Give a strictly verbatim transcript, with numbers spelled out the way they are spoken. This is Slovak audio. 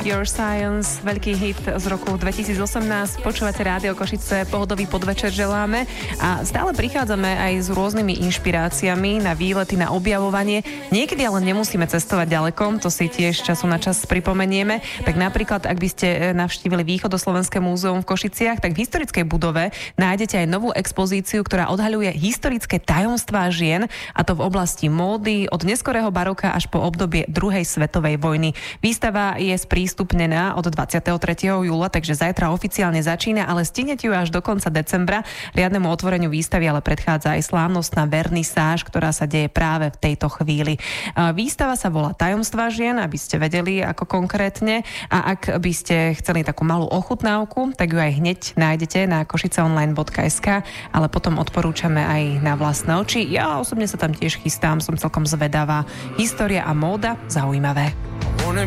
Your Science, veľký hit z roku dvetisícosemnásť. Počúvate Rádio Košice, pohodový podvečer želáme a stále prichádzame aj s rôznymi inšpiráciami na výlety, na objavovanie. Niekedy ale nemusíme cestovať ďaleko, to si tiež času na čas pripomenieme. Tak napríklad, ak by ste navštívili Východoslovenské múzeum v Košiciach, tak v historickej budove nájdete aj novú expozíciu, ktorá odhaľuje historické tajomstvá žien, a to v oblasti módy od neskorého baroka až po obdobie druhej svetovej vojny. Výstava je sprístupnená od dvadsiateho tretieho júla, takže zajtra oficiálne začína, ale stihnete ju až do konca decembra. Riadnemu otvoreniu výstavy ale predchádza aj slávnostná vernisáž, ktorá sa deje práve v tejto chvíli. Výstava sa volá Tajomstvá žien, aby ste vedeli ako konkrétne, a ak by ste chceli takú malú ochutnávku, tak ju aj hneď nájdete na košiceonline bodka es ká, ale potom odporúčame aj na vlastné oči. Ja osobne sa tam tiež chystám, som celkom zvedavá. História a móda, zaujímavé.